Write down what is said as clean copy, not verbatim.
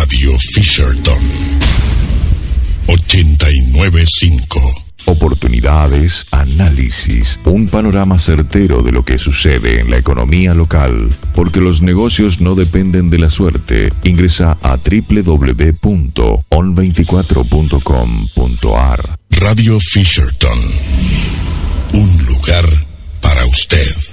Radio Fisherton 89.5. Oportunidades, análisis, un panorama certero de lo que sucede en la economía local, porque los negocios no dependen de la suerte. Ingresa a www.on24.com.ar. Radio Fisherton, un lugar para usted.